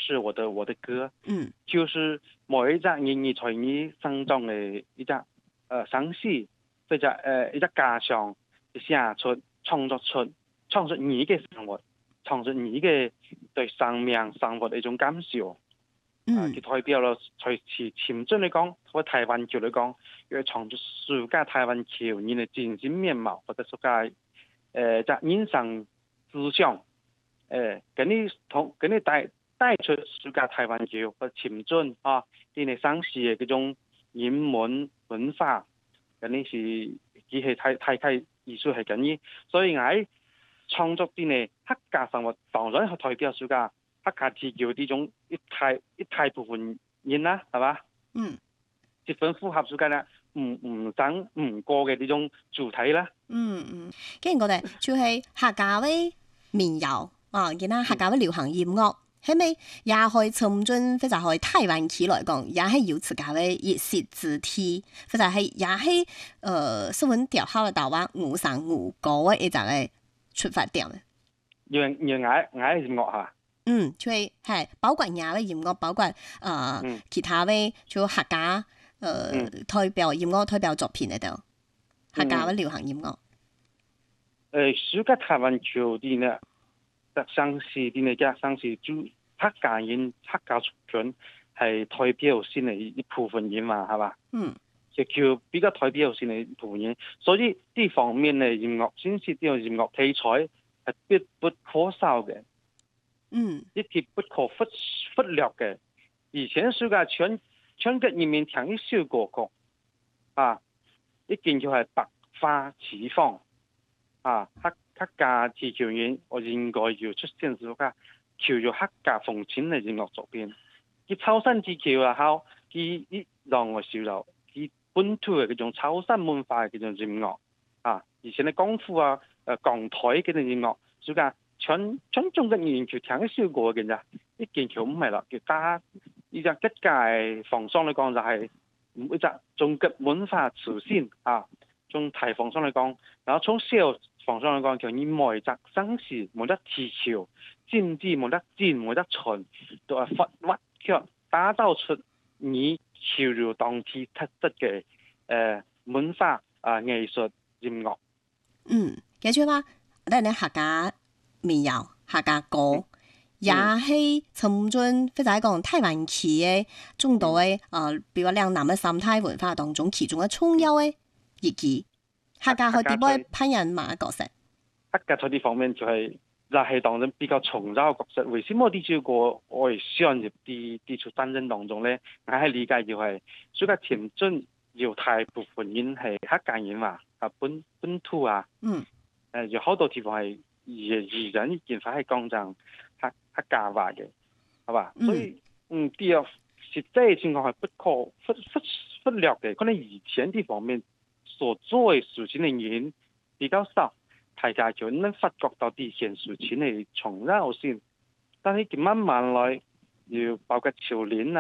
是我的歌，就是每一隻人在你生中嘅一隻賞識，或者一隻家鄉寫出創作你嘅生活，創作你嘅對生命生活嘅一種感受。佢代表咗在潛進嚟講，或台灣橋嚟講，要創作世界台灣橋人嘅真實面貌，或者世界即人生思想，給你帶出世界台灣橋或潛進啊，啲你賞識嘅嗰種人文化，咁呢是佢係太藝術係緊要，所以我創作啲你客家生活，當然係代表世界。客家自叫呢種一大部分人啦，係嘛？十分符合世界啦，唔等唔過嘅呢種主題啦。 既然我哋就係客家嘅民謠啊，然後客家嘅流行音樂，係咪也可以從進或者係台灣區來講，也係有自家嘅一席之地，或者係也係十分調好嘅台灣五山五歌嘅一個嘅出發點。 讓嗌音樂嚇。 就係包括亞嘅音樂，包括其他嘅就客家代表音樂代表作品喺度，客家嘅流行音樂。 世界台灣橋啲呢，賞識啲呢家賞識就客家人客家族群係代表性嘅一部分人嘛，係嘛？就叫比較代表性嘅一部分人，所以呢方面嘅音樂，先是呢個音樂題材係必不可少嘅。一啲不可忽略嘅，以前世界全國人民聽一首歌曲，一件就係百花齊放，客家自橋人，我應該要出現世界橋咗客家風情嘅音樂作品。佢潮汕自橋啊，好，佢讓我笑到，佢本土嘅嗰種潮汕文化嘅嗰種音樂，以前嘅功夫港台嗰種音樂，世界。全中國人就聽一首歌嘅咋，一件橋唔係啦，叫加呢隻吉界放鬆嚟講就係一隻中國文化詞先從大放鬆嚟講，然後從小放鬆嚟講叫你每隻生事冇得提橋，尖枝冇得尖冇得傳，都係屈卻打造出你橋流當地特質嘅文化藝術音樂。 記住嘛，你客家民謠客家歌，也係從進或者講台灣區嘅眾多嘅比如兩南嘅生態文化當中，其中嘅重要嘅一支客家喺點樣扮演乜角色？ 客家喺呢方面就係當然比較重要嘅角色。為什麼呢首歌我係想入啲出戰爭當中咧？我係理解就係所以潛進有大部分人係客家人嘛，本土有好多地方係。而人呢件法係講真客家話嘅，係嘛？所以啲實際情況係不可忽略嘅。可能以前啲方面所做嘅事情嘅人比較少，大家就能發覺到啲件事情嘅重要性。但係慢慢來，要包括潮年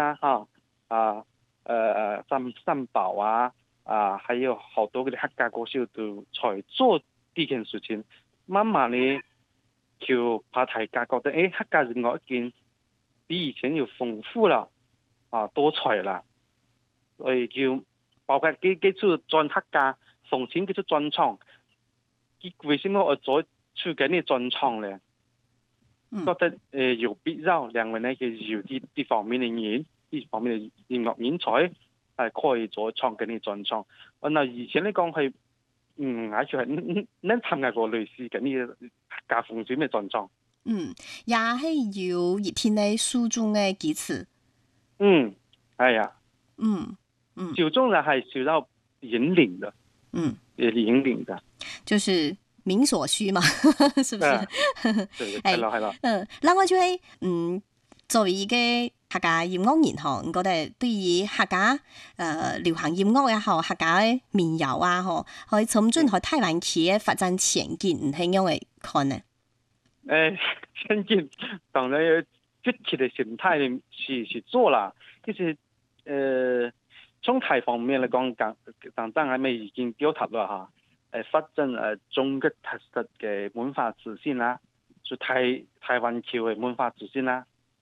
三寶還有好多嗰啲客家歌手都才做呢件事情。慢慢你就怕大家覺得客家音樂已經比以前要豐富啦，多彩啦，所以就包括幾出專客家風情幾出專場，為什麼我做出緊呢專場咧？覺得有必要兩位呢嘅有啲方面嘅人，呢方面嘅音樂人才係可以做唱緊呢專場。嗱以前嚟講係。我就係能參加過類似嘅呢個客家風水嘅專場。 也係有一天嘅書中嘅幾次。 係啊。小眾就係受到引領的。引領的。就是民所需嘛，是不是？ 係啦。 另外就係作為一個客家音樂人嗬，我哋對於客家流行音樂也好，客家嘅民謠啊，可以從進去台灣區嘅發展前景，唔係樣嚟看呢？ 前景當然要積極嘅心態去做啦。其實從台方面嚟講，當然係咪已經表達啦嚇？發展中國特色嘅文化自信啦，就台灣區嘅文化自信啦。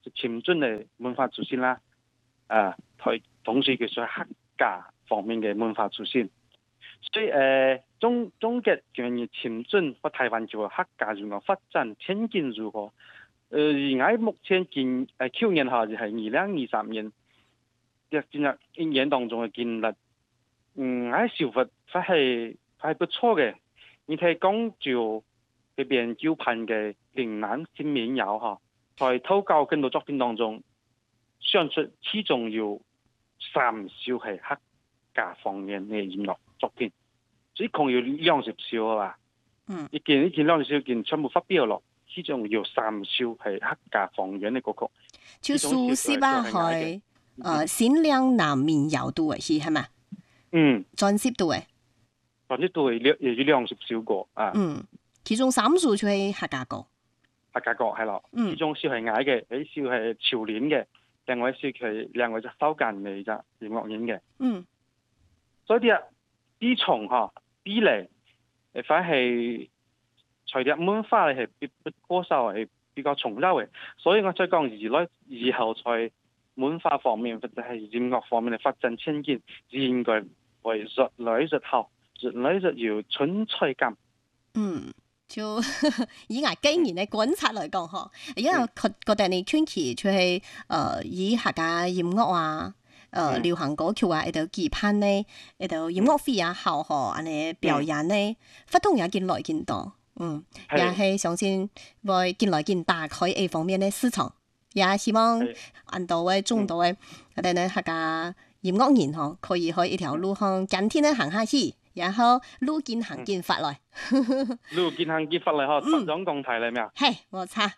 潛進嘅文化祖先啦，同時佢係客家方面嘅文化祖先，所以中國關於潛進或台灣叫客家如何發展前景如何？而家目前去年就係2023年，一年當中嘅經歷，喺小佛係不錯嘅。你睇講就嗰邊招聘嘅嶺南新民謠在投稿更多作品當中，選出其中有3首係客家方言嘅音樂作品，所以共有20首啊。一件20首件全部發表落。其中有3首係客家方言嘅歌曲， 就蘇軾啊，係新嶺南民謠度嘅係咪？專輯度嘅， 專輯度有20首歌啊。 其中3首就係客家歌， 客家歌係咯。其中一首係嗌嘅，一首係潮連嘅，另外一首係另外一隻收緊嘅隻音樂人嘅。所以啲啊，啲從啲嚟，反係。除咗文化係歌手係比較重要嘅，所以我再講以後在文化方面或者係音樂方面嘅發展前景，應該會越來越好，越來越有存在感。 就以我經驗嘅觀察嚟講，因為覺得你近期就係以客家音樂啊、流行歌曲啊，喺度舉辦呢，喺度音樂會啊、校學安尼表演呢，活動也見來見多。也係相信會見來見打開呢方面嘅市場，也希望印度嘅中度嘅我哋呢客家音樂人可以喺一條路向今天咧行下去，然後路見行見法來， 路見行見法來集中共睇嚟咩啊？ 係冇錯，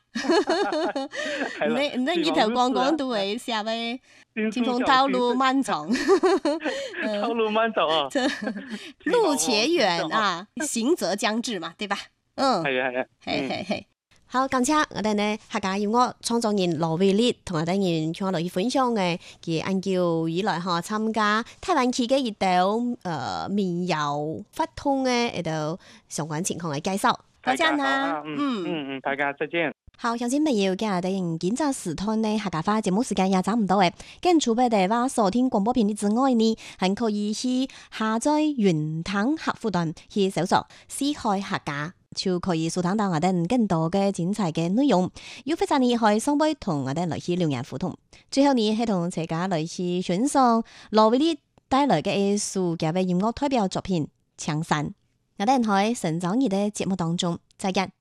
你呢條廣告都會寫喺前方道路漫長， 道路漫長啊， 路且遠啊，行則將至嘛，對吧？係。好，感謝我哋呢客家音樂創作人羅偉烈同我哋人向我哋分享嘅，佢按照以來參加台灣區嘅一道民謠發通嘅一道相關情況嘅介紹。多謝啦， 大家再見。 好，相信未要嘅我哋人今朝時段呢客家話節目時間也差唔多嘅，跟住俾大家收聽廣播頻率之外呢，還可以去下載雲端客戶端去搜索四海客家。就可以收聽到我哋更多嘅精彩嘅內容，有非常厲害雙倍同我哋來去留言互動。最後呢係同大家來去欣賞羅偉烈帶來嘅一首嘅音樂代表作品《青山》。我哋喺成長日嘅節目當中再見。